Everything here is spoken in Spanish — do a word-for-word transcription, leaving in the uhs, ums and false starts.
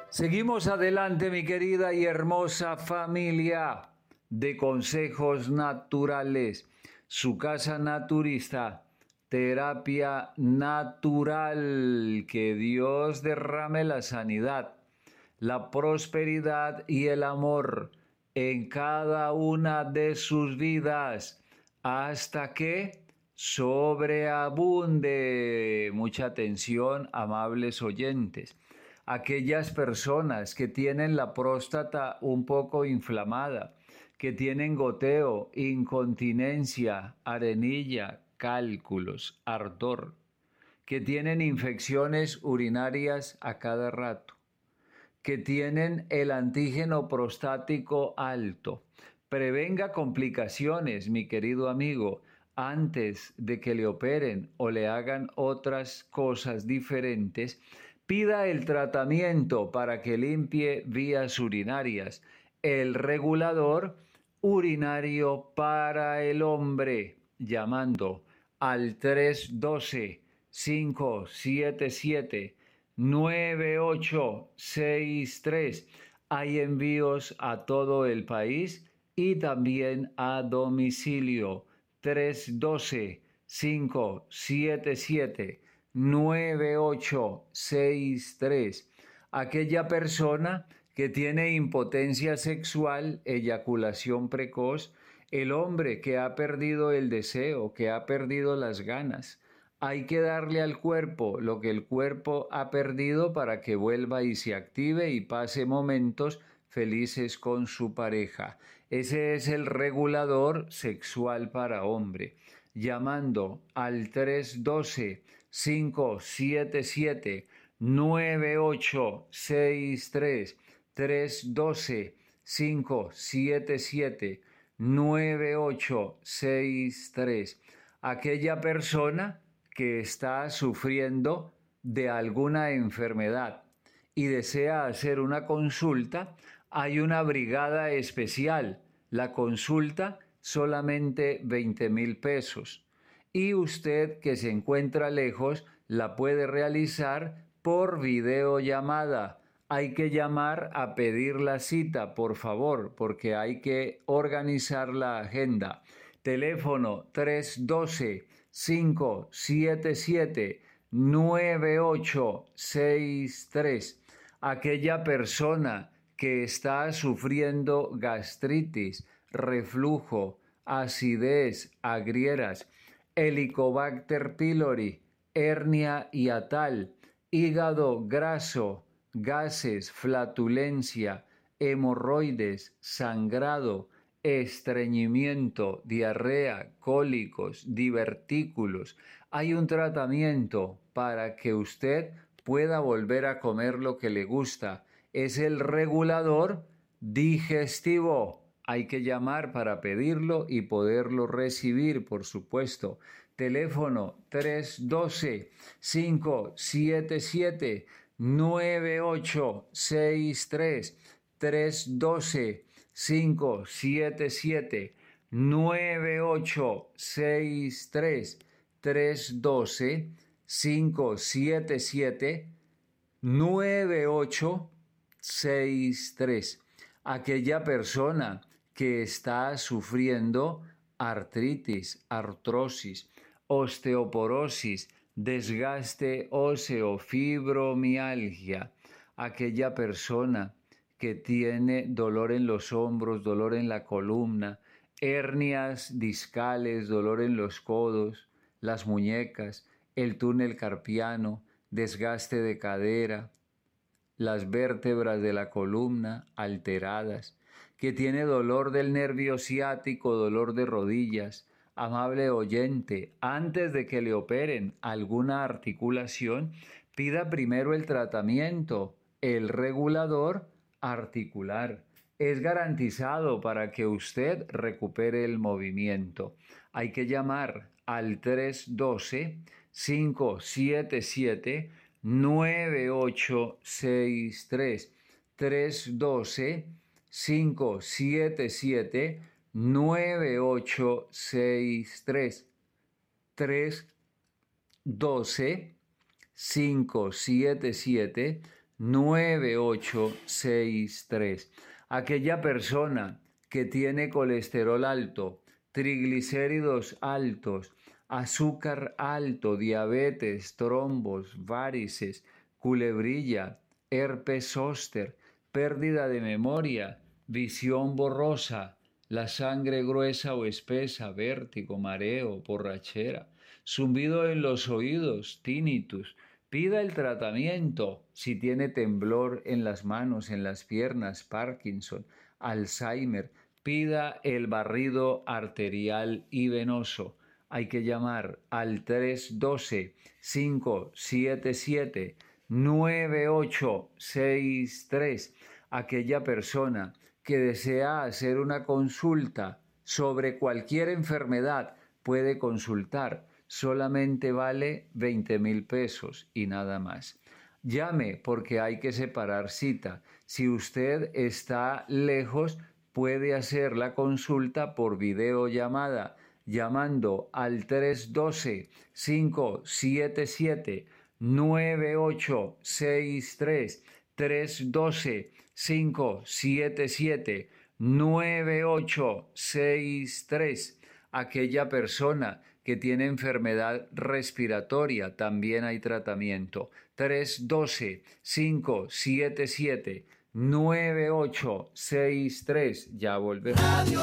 Seguimos adelante, mi querida y hermosa familia de Consejos Naturales, su casa naturista, terapia natural. Que Dios derrame la sanidad, la prosperidad y el amor en cada una de sus vidas, hasta que sobreabunde. Mucha atención, amables oyentes. Aquellas personas que tienen la próstata un poco inflamada, que tienen goteo, incontinencia, arenilla, cálculos, ardor, que tienen infecciones urinarias a cada rato, que tienen el antígeno prostático alto. Prevenga complicaciones, mi querido amigo, antes de que le operen o le hagan otras cosas diferentes. Pida el tratamiento para que limpie vías urinarias, el regulador urinario para el hombre, llamando al tres uno dos, cinco siete siete, nueve ocho seis tres. Hay envíos a todo el país y también a domicilio. tres uno dos, cinco siete siete, nueve ocho seis tres. Aquella persona que tiene impotencia sexual, eyaculación precoz, el hombre que ha perdido el deseo, que ha perdido las ganas. Hay que darle al cuerpo lo que el cuerpo ha perdido para que vuelva y se active y pase momentos felices con su pareja. Ese es el regulador sexual para hombre. Llamando al tres uno dos, cinco siete siete, nueve ocho seis tres, tres uno dos, cinco siete siete, nueve ocho seis tres. Aquella persona que está sufriendo de alguna enfermedad y desea hacer una consulta, hay una brigada especial. La consulta solamente veinte mil pesos. Y usted que se encuentra lejos la puede realizar por videollamada. Hay que llamar a pedir la cita, por favor, porque hay que organizar la agenda. Teléfono tres uno dos, cinco siete siete, nueve ocho seis tres. Aquella persona que está sufriendo gastritis, reflujo, acidez, agrieras, Helicobacter pylori, hernia hiatal, hígado graso, gases, flatulencia, hemorroides, sangrado, estreñimiento, diarrea, cólicos, divertículos. Hay un tratamiento para que usted pueda volver a comer lo que le gusta. Es el regulador digestivo. Hay que llamar para pedirlo y poderlo recibir, por supuesto. Teléfono tres uno dos, cinco siete siete, nueve ocho seis tres, tres uno dos, cinco siete siete, nueve ocho seis tres, tres uno dos, cinco siete siete, nueve ocho seis tres. Aquella persona que está sufriendo artritis, artrosis, osteoporosis, desgaste óseo, fibromialgia. Aquella persona que tiene dolor en los hombros, dolor en la columna, hernias discales, dolor en los codos, las muñecas, el túnel carpiano, desgaste de cadera, las vértebras de la columna alteradas, que tiene dolor del nervio ciático, dolor de rodillas. Amable oyente, antes de que le operen alguna articulación, pida primero el tratamiento, el regulador articular. Es garantizado para que usted recupere el movimiento. Hay que llamar al tres uno dos, cinco siete siete, nueve ocho seis tres, tres uno dos, cinco siete siete, nueve ocho seis tres, tres uno dos, cinco siete siete, nueve ocho seis tres. Aquella persona que tiene colesterol alto, triglicéridos altos, azúcar alto, diabetes, trombos, varices, culebrilla, herpes zóster, pérdida de memoria, visión borrosa, la sangre gruesa o espesa, vértigo, mareo, borrachera, zumbido en los oídos, tinnitus. Pida el tratamiento si tiene temblor en las manos, en las piernas, Parkinson, Alzheimer. Pida el barrido arterial y venoso. Hay que llamar al tres uno dos, cinco siete siete, nueve ocho seis tres. Aquella persona que desea hacer una consulta sobre cualquier enfermedad puede consultar. Solamente vale veinte mil pesos y nada más. Llame porque hay que separar cita. Si usted está lejos, puede hacer la consulta por videollamada llamando al tres uno dos, cinco siete siete, nueve ocho seis tres, tres uno dos, cinco siete siete, nueve ocho seis tres. Aquella persona que tiene enfermedad respiratoria, también hay tratamiento. tres uno dos, cinco siete siete, nueve ocho seis tres. Ya volvemos.